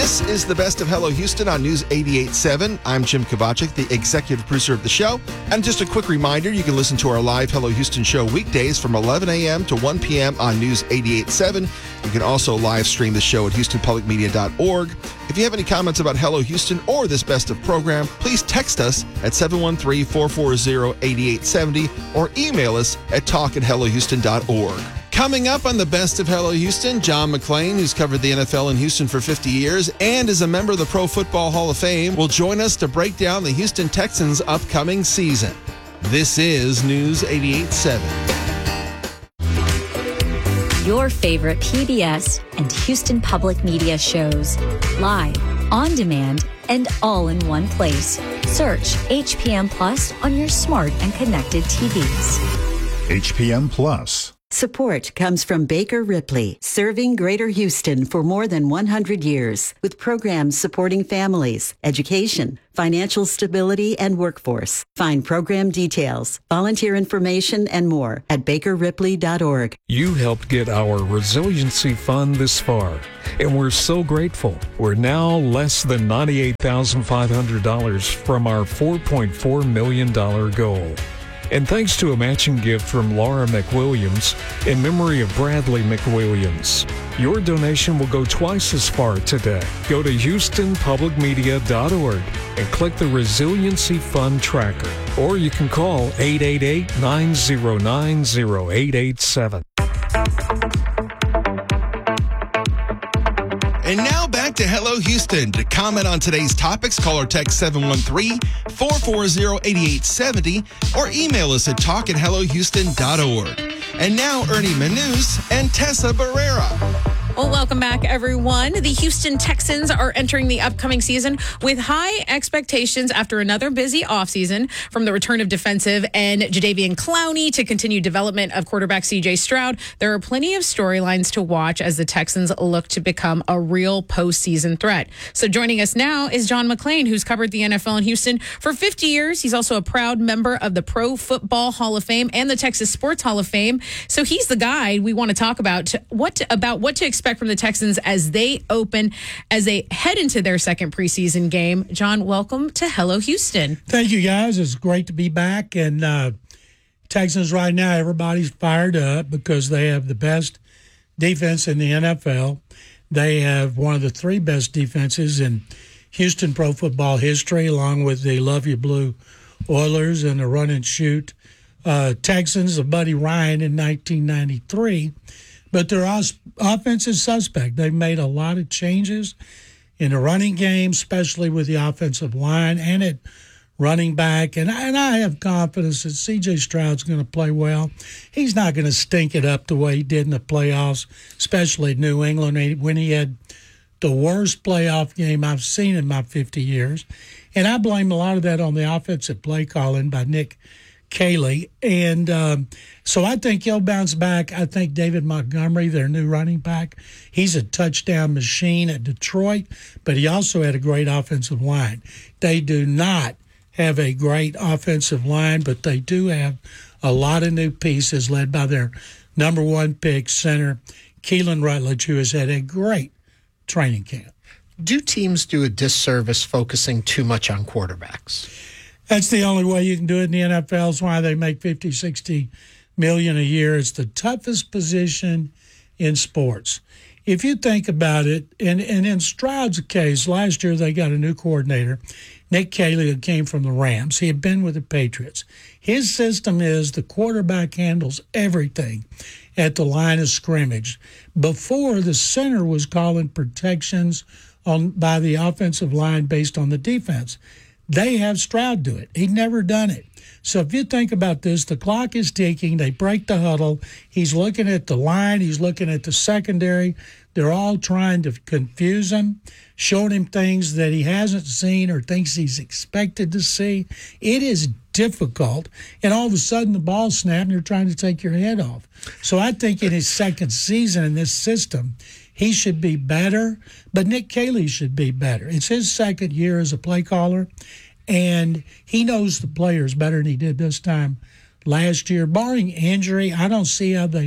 This is the best of Hello Houston on News 88.7. I'm Jim Kovacic, the executive producer of the show. And just a quick reminder, you can listen to our live Hello Houston show weekdays from 11 a.m. to 1 p.m. on News 88.7. You can also live stream the show at HoustonPublicMedia.org. If you have any comments about Hello Houston or this best of program, please text us at 713-440-8870 or email us at talk@hellohouston.org. Coming up on the best of Hello Houston, John McClain, who's covered the NFL in Houston for 50 years and is a member of the Pro Football Hall of Fame, will join us to break down the Houston Texans' upcoming season. This is News 88.7. Your favorite PBS and Houston Public Media shows. Live, on demand, and all in one place. Search HPM Plus on your smart and connected TVs. HPM Plus. Support comes from Baker Ripley, serving Greater Houston for more than 100 years, with programs supporting families, education, financial stability, and workforce. Find program details, volunteer information, and more at bakerripley.org. You helped get our resiliency fund this far, and we're so grateful. We're now less than $98,500 from our $4.4 million goal. And thanks to a matching gift from Laura McWilliams in memory of Bradley McWilliams. Your donation will go twice as far today. Go to HoustonPublicMedia.org and click the Resiliency Fund tracker. Or you can call 888-909-0887. And now back to Hello Houston. To comment on today's topics, call or text 713-440-8870 or email us at talk@hellohouston.org. And now Ernie Manous and Tessa Barrera. Well, welcome back, everyone. The Houston Texans are entering the upcoming season with high expectations after another busy offseason, from the return of defensive end Jadeveon Clowney to continued development of quarterback C.J. Stroud. There are plenty of storylines to watch as the Texans look to become a real postseason threat. So joining us now is John McClain, who's covered the NFL in Houston for 50 years. He's also a proud member of the Pro Football Hall of Fame and the Texas Sports Hall of Fame. So he's the guy we want to talk about what to expect from the Texans as they head into their second preseason game. John, welcome to Hello Houston. Thank you, guys. It's great to be back. And Texans right now, everybody's fired up because they have the best defense in the NFL. They have one of the three best defenses in Houston pro football history, along with the Love You Blue Oilers and the run and shoot Texans of Buddy Ryan in 1993. But their offense is suspect. They've made a lot of changes in the running game, especially with the offensive line and at running back. And I have confidence that C.J. Stroud's going to play well. He's not going to stink it up the way he did in the playoffs, especially in New England when he had the worst playoff game I've seen in my 50 years. And I blame a lot of that on the offensive play calling by Nick Caley. And so I think he'll bounce back. I think David Montgomery, their new running back, he's a touchdown machine at Detroit, but he also had a great offensive line. They do not have a great offensive line, but they do have a lot of new pieces led by their number one pick center, Keelan Rutledge, who has had a great training camp. Do teams do a disservice focusing too much on quarterbacks? That's the only way you can do it in the NFL. It's why they make $50, $60 million a year. It's the toughest position in sports. If you think about it, and in Stroud's case, last year they got a new coordinator, Nick Caley, who came from the Rams. He had been with the Patriots. His system is the quarterback handles everything at the line of scrimmage. Before, the center was calling protections by the offensive line based on the defense. They have Stroud do it. He'd never done it. So if you think about this, the clock is ticking. They break the huddle. He's looking at the line. He's looking at the secondary. They're all trying to confuse him, showing him things that he hasn't seen or thinks he's expected to see. It is difficult. And all of a sudden, the ball snapped and you're trying to take your head off. So I think in his second season in this system, he should be better, but Nick Caley should be better. It's his second year as a play caller, and he knows the players better than he did this time last year. Barring injury, I don't see how they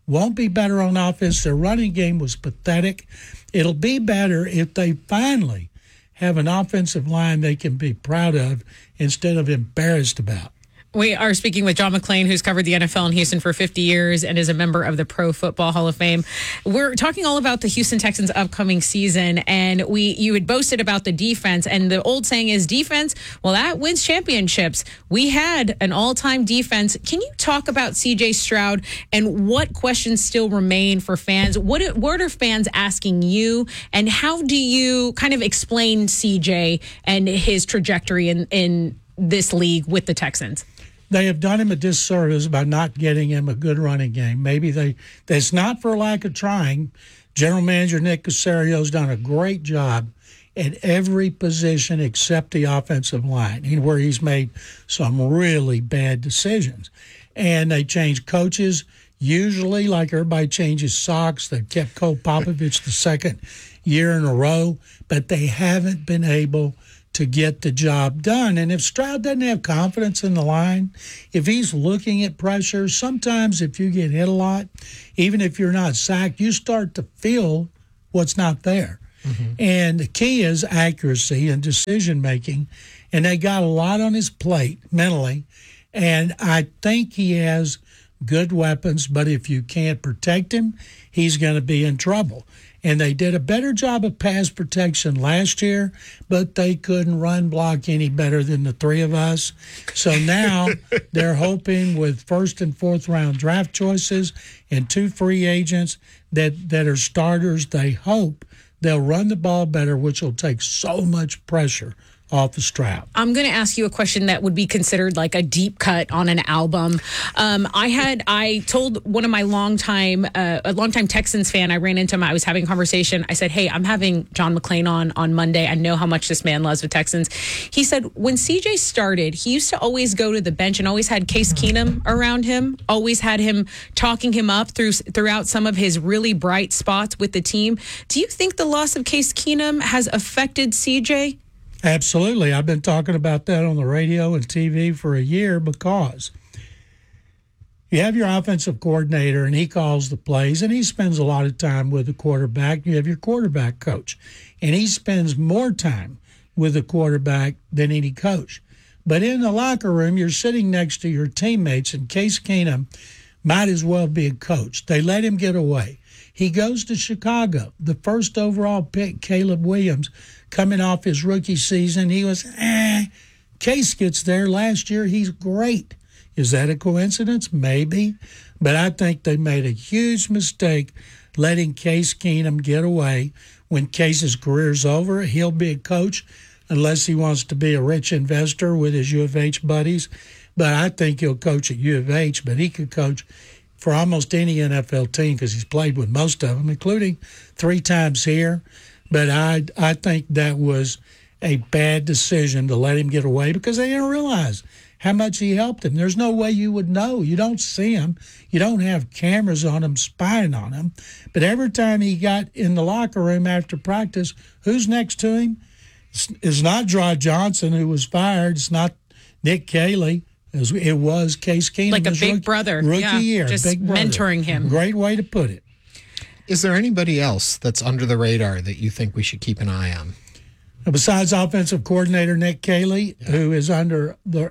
won't be better on offense. Their running game was pathetic. It'll be better if they finally have an offensive line they can be proud of instead of embarrassed about. We are speaking with John McClain, who's covered the NFL in Houston for 50 years and is a member of the Pro Football Hall of Fame. We're talking all about the Houston Texans' upcoming season, and you had boasted about the defense, and the old saying is defense, well, that wins championships. We had an all-time defense. Can you talk about C.J. Stroud and what questions still remain for fans? What are fans asking you, and how do you kind of explain C.J. and his trajectory in this league with the Texans? They have done him a disservice by not getting him a good running game. Maybe that's not for lack of trying. General Manager Nick Caserio's done a great job at every position except the offensive line, where he's made some really bad decisions. And they changed coaches, usually like everybody changes socks. They've kept Cole Popovich the second year in a row, but they haven't been able to get the job done. And if Stroud doesn't have confidence in the line, if he's looking at pressure, sometimes if you get hit a lot, even if you're not sacked, you start to feel what's not there. Mm-hmm. And the key is accuracy and decision-making, and they got a lot on his plate mentally, and I think he has good weapons, but if you can't protect him, he's going to be in trouble. And they did a better job of pass protection last year, but they couldn't run block any better than the three of us. So now they're hoping with first and fourth round draft choices and 2 free agents that are starters, they hope they'll run the ball better, which will take so much pressure off the Stroud. I'm going to ask you a question that would be considered like a deep cut on an album. I told one of my longtime Texans fan, I ran into him, I was having a conversation. I said, hey, I'm having John McClain on Monday. I know how much this man loves the Texans. He said, when CJ started, he used to always go to the bench and always had Case Keenum around him, always had him talking him up throughout some of his really bright spots with the team. Do you think the loss of Case Keenum has affected CJ? Absolutely. I've been talking about that on the radio and TV for a year because you have your offensive coordinator and he calls the plays and he spends a lot of time with the quarterback. You have your quarterback coach and he spends more time with the quarterback than any coach. But in the locker room, you're sitting next to your teammates, and Case Keenum might as well be a coach. They let him get away. He goes to Chicago. The first overall pick, Caleb Williams, coming off his rookie season, he was, Case gets there last year. He's great. Is that a coincidence? Maybe. But I think they made a huge mistake letting Case Keenum get away. When Case's career's over, he'll be a coach unless he wants to be a rich investor with his U of H buddies. But I think he'll coach at U of H, but he could coach for almost any NFL team because he's played with most of them, including 3 times here. But I think that was a bad decision to let him get away because they didn't realize how much he helped him. There's no way you would know. You don't see him. You don't have cameras on him spying on him. But every time he got in the locker room after practice, who's next to him? It's not Dry Johnson, who was fired. It's not Nick Caley. It was Case Keenum. Like a big brother. Rookie year. Just big brother. mentoring him. Great way to put it. Is there anybody else that's under the radar that you think we should keep an eye on? Besides offensive coordinator Nick Caley, who is under the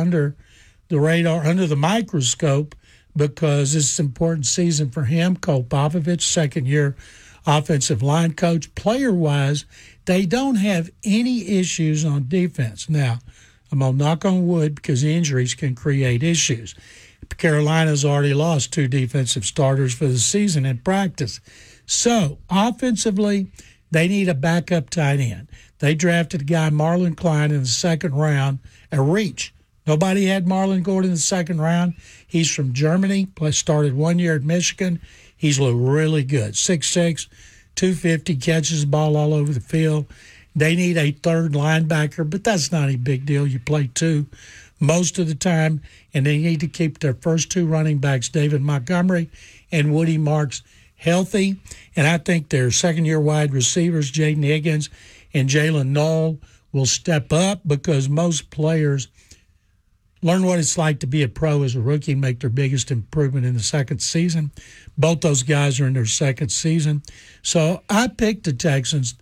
radar, under the microscope, because this is an important season for him. Cole Popovich, second-year offensive line coach. Player-wise, they don't have any issues on defense. Now, I'm going to knock on wood because injuries can create issues. Carolina's already lost 2 defensive starters for the season in practice. So, offensively, they need a backup tight end. They drafted a guy, Marlon Klein, in the second round, a reach. Nobody had Marlon Gordon in the second round. He's from Germany, started 1 year at Michigan. He's looked really good. 6'6", 250, catches the ball all over the field. They need a third linebacker, but that's not a big deal. You play 2 most of the time, and they need to keep their first 2 running backs, David Montgomery and Woody Marks, healthy. And I think their second-year wide receivers, Jaden Higgins and Jalen Knoll, will step up because most players learn what it's like to be a pro as a rookie, make their biggest improvement in the second season. Both those guys are in their second season. So I picked the Texans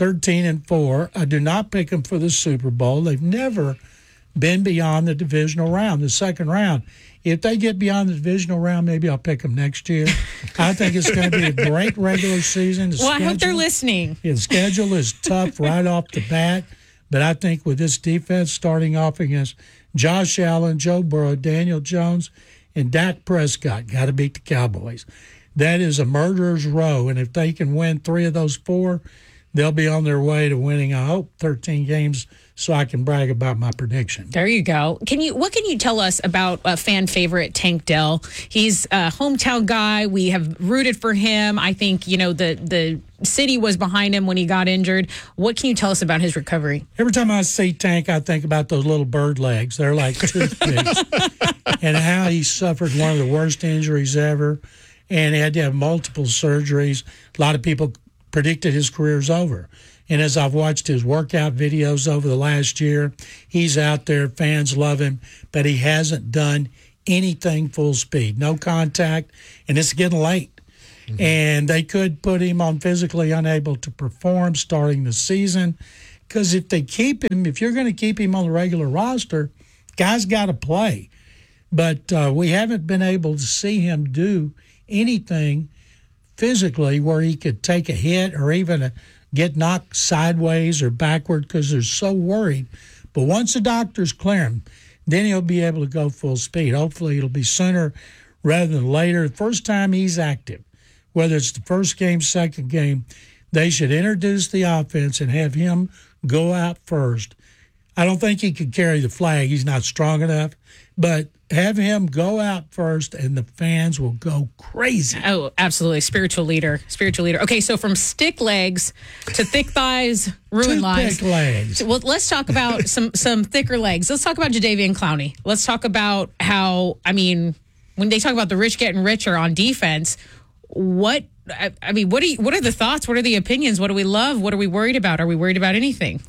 13-4. I do not pick them for the Super Bowl. They've never been beyond the divisional round, the second round. If they get beyond the divisional round, maybe I'll pick them next year. I think it's going to be a great regular season. I hope they're listening. The schedule is tough right off the bat, but I think with this defense starting off against Josh Allen, Joe Burrow, Daniel Jones, and Dak Prescott, got to beat the Cowboys. That is a murderer's row, and if they can win 3 of those 4, they'll be on their way to winning, I hope, 13 games so I can brag about my prediction. There you go. What can you tell us about fan favorite Tank Dell? He's a hometown guy. We have rooted for him. I think, the city was behind him when he got injured. What can you tell us about his recovery? Every time I see Tank, I think about those little bird legs. They're like toothpicks. And how he suffered one of the worst injuries ever. And he had to have multiple surgeries. A lot of people predicted his career's over. And as I've watched his workout videos over the last year, he's out there, fans love him, but he hasn't done anything full speed, no contact, and it's getting late. Mm-hmm. And they could put him on physically unable to perform starting the season, because if you're going to keep him on the regular roster, guys got to play. But we haven't been able to see him do anything physically where he could take a hit or even get knocked sideways or backward because they're so worried. But once the doctors clear him, then he'll be able to go full speed. Hopefully it'll be sooner rather than later. The first time he's active, whether it's the first game, second game, they should introduce the offense and have him go out first. I don't think he could carry the flag. He's not strong enough. But have him go out first, and the fans will go crazy. Oh, absolutely. Spiritual leader. Okay, so from stick legs to thick thighs, ruin lives. Thick legs. Well, let's talk about some thicker legs. Let's talk about Jadeveon Clowney. Let's talk about how, when they talk about the rich getting richer on defense, what are the thoughts? What are the opinions? What do we love? What are we worried about? Are we worried about anything?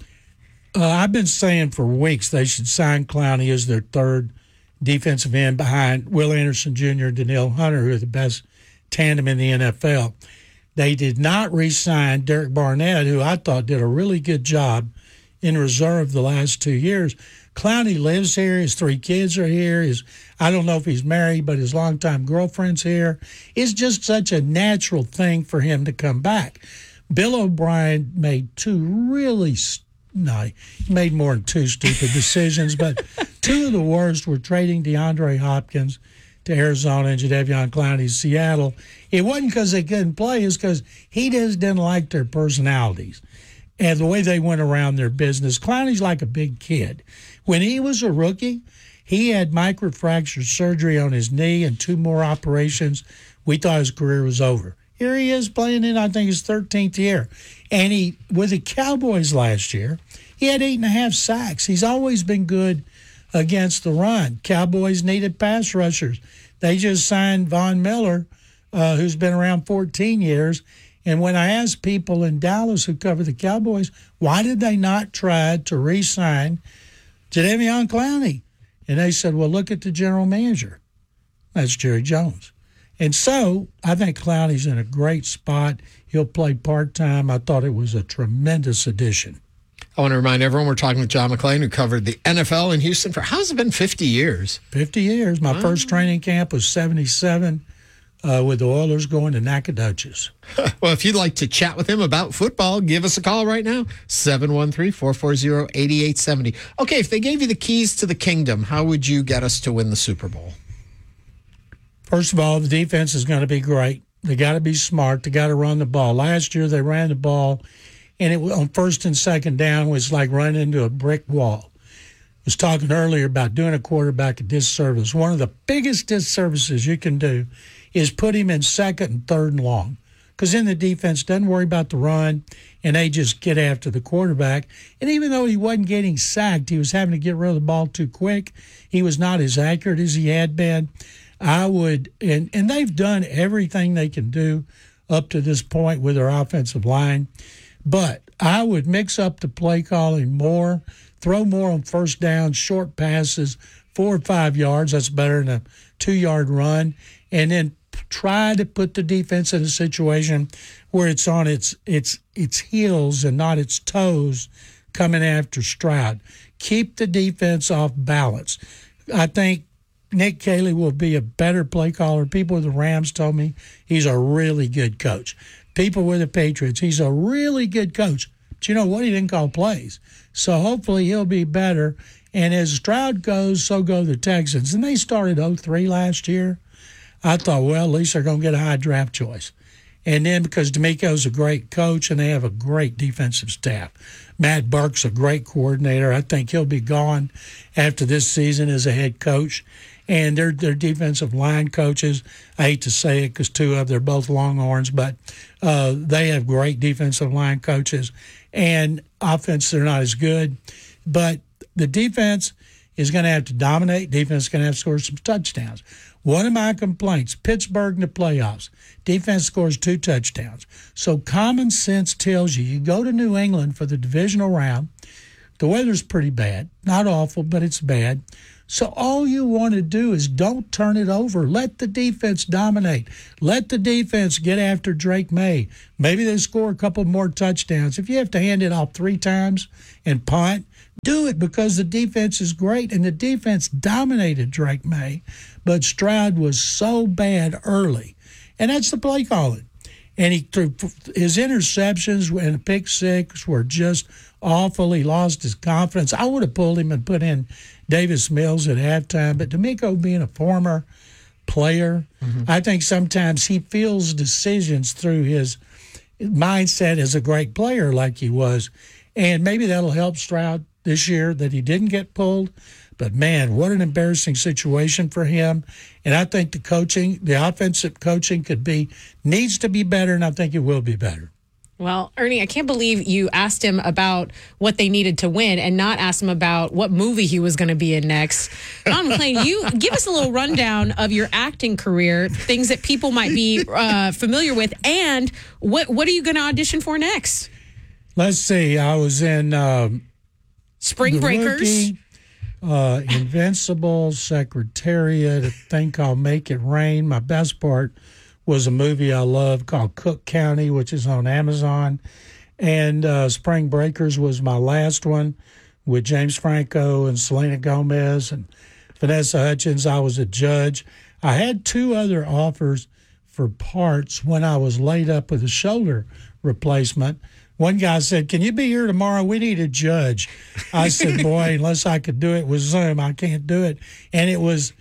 I've been saying for weeks they should sign Clowney as their third defensive end behind Will Anderson Jr. and Danielle Hunter, who are the best tandem in the NFL. They did not re-sign Derek Barnett, who I thought did a really good job in reserve the last 2 years. Clowney lives here. His 3 kids are here. I don't know if he's married, but his longtime girlfriend's here. It's just such a natural thing for him to come back. Bill O'Brien made he made more than 2 stupid decisions, but 2 of the worst were trading DeAndre Hopkins to Arizona and Jadeveon Clowney to Seattle. It wasn't because they couldn't play, it's because he just didn't like their personalities and the way they went around their business. Clowney's like a big kid. When he was a rookie, he had microfracture surgery on his knee and 2 more operations. We thought his career was over. Here he is playing in, I think, his 13th year. And with the Cowboys last year, he had 8.5 sacks. He's always been good against the run. Cowboys needed pass rushers. They just signed Von Miller, who's been around 14 years. And when I asked people in Dallas who cover the Cowboys, why did they not try to re-sign Jadeveon Clowney? And they said, well, look at the general manager. That's Jerry Jones. And so I think Clowney's in a great spot. He'll play part-time. I thought it was a tremendous addition. I want to remind everyone we're talking with John McClain, who covered the NFL in Houston for, how's it been, 50 years? 50 years. My first training camp was 77 with the Oilers going to Nacogdoches. Well, if you'd like to chat with him about football, give us a call right now, 713-440-8870. Okay, if they gave you the keys to the kingdom, how would you get us to win the Super Bowl? First of all, the defense is going to be great. They got to be smart. They got to run the ball. Last year, they ran the ball, and it on first and second down was like running into a brick wall. I was talking earlier about doing a quarterback a disservice. One of the biggest disservices you can do is put him in second and third and long, because then the defense doesn't worry about the run, and they just get after the quarterback. And even though he wasn't getting sacked, he was having to get rid of the ball too quick. He was not as accurate as he had been. I would, and they've done everything they can do up to this point with their offensive line, but I would mix up the play calling more, throw more on first down, short passes, 4 or 5 yards. That's better than a 2-yard run. And then try to put the defense in a situation where it's on its heels and not its toes coming after Stroud. Keep the defense off balance. I think Nick Caley will be a better play caller. People with the Rams told me he's a really good coach. People with the Patriots, he's a really good coach. But you know what? He didn't call plays. So hopefully he'll be better. And as Stroud goes, so go the Texans. And they started 0-3 last year. I thought, well, at least they're going to get a high draft choice. And then because D'Amico's a great coach and they have a great defensive staff. Matt Burke's a great coordinator. I think he'll be gone after this season as a head coach. And their defensive line coaches, I hate to say it because they're both Longhorns, but they have great defensive line coaches. And offense, they're not as good. But the defense is going to have to dominate. Defense is going to have to score some touchdowns. One of my complaints, Pittsburgh in the playoffs, defense scores 2 touchdowns. So common sense tells you go to New England for the divisional round. The weather's pretty bad. Not awful, but it's bad. So all you want to do is don't turn it over. Let the defense dominate. Let the defense get after Drake May. Maybe they score a couple more touchdowns. If you have to hand it off 3 times and punt, do it because the defense is great, and the defense dominated Drake May. But Stroud was so bad early, and that's the play calling. And his interceptions and pick six were just awful. He lost his confidence. I would have pulled him and put in Davis Mills at halftime, but D'Amico being a former player, I think sometimes he feels decisions through his mindset as a great player like he was. And maybe that'll help Stroud this year that he didn't get pulled. But, man, what an embarrassing situation for him. And I think the offensive coaching needs to be better, and I think it will be better. Well, Ernie, I can't believe you asked him about what they needed to win and not asked him about what movie he was going to be in next. Don McLean, you give us a little rundown of your acting career, things that people might be familiar with, and what are you going to audition for next? Let's see. I was in Spring Breakers. Rookie, Invincible, Secretariat, I think I'll Make It Rain. My best part was a movie I love called Cook County, which is on Amazon. And Spring Breakers was my last one with James Franco and Selena Gomez and Vanessa Hudgens. I was a judge. I had 2 other offers for parts when I was laid up with a shoulder replacement. One guy said, "Can you be here tomorrow? We need a judge." I said, "Boy, unless I could do it with Zoom, I can't do it." And it was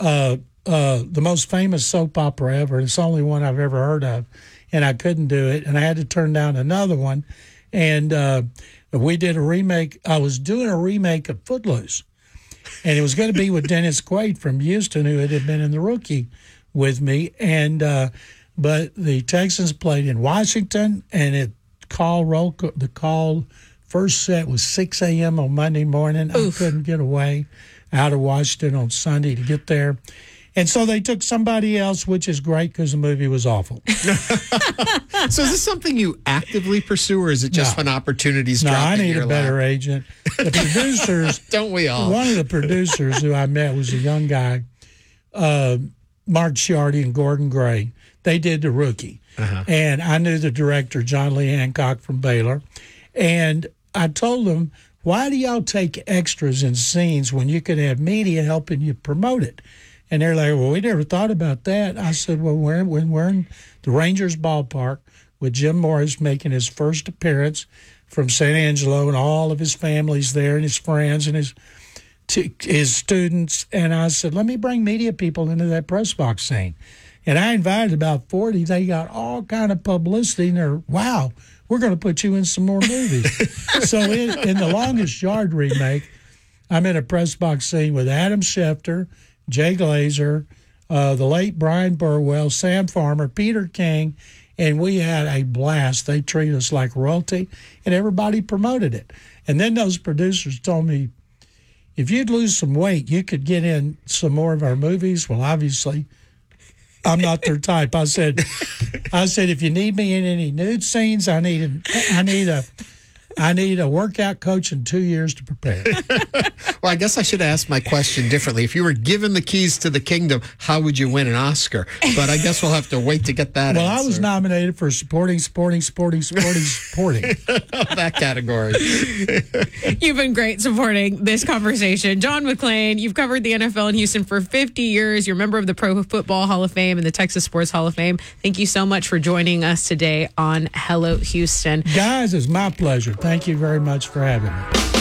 the most famous soap opera ever. It's the only one I've ever heard of, and I couldn't do it. And I had to turn down another one. And we did a remake. I was doing a remake of Footloose, and it was going to be with Dennis Quaid from Houston, who had been in The Rookie with me. And but the Texans played in Washington, and the call first set was 6 a.m. on Monday morning. Oof. I couldn't get away out of Washington on Sunday to get there. And so they took somebody else, which is great because the movie was awful. So is this something you actively pursue, or is it just when opportunities drop in your lap? No, I need a better agent. The producers... Don't we all? One of the producers who I met was a young guy, Mark Ciardi and Gordon Gray. They did The Rookie. And I knew the director, John Lee Hancock from Baylor. And I told them, why do y'all take extras in scenes when you could have media helping you promote it? And they're like, well, we never thought about that. I said, well, when we're in the Rangers ballpark with Jim Morris making his first appearance from San Angelo, and all of his family's there and his friends and his students. And I said, let me bring media people into that press box scene. And I invited about 40. They got all kind of publicity, and they're, wow, we're going to put you in some more movies. So in The Longest Yard remake, I'm in a press box scene with Adam Schefter, Jay Glazer, the late Brian Burwell, Sam Farmer, Peter King, and we had a blast. They treated us like royalty, and everybody promoted it. And then those producers told me, if you'd lose some weight, you could get in some more of our movies. Well, obviously, I'm not their type. I said, if you need me in any nude scenes, I need a I need a workout coach in 2 years to prepare. Well, I guess I should ask my question differently. If you were given the keys to the kingdom, how would you win an Oscar? But I guess we'll have to wait to get that Well, answer. I was nominated for supporting. That category. You've been great supporting this conversation. John McClain, you've covered the NFL in Houston for 50 years. You're a member of the Pro Football Hall of Fame and the Texas Sports Hall of Fame. Thank you so much for joining us today on Hello Houston. Guys, it's my pleasure. Thank you very much for having me.